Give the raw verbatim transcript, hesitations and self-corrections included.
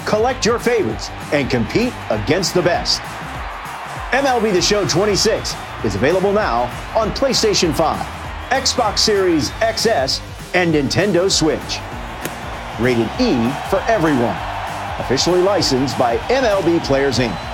collect your favorites, and compete against the best. M L B The Show twenty-six is available now on PlayStation five, Xbox Series X S, and Nintendo Switch. Rated E for everyone. Officially licensed by M L B Players Incorporated.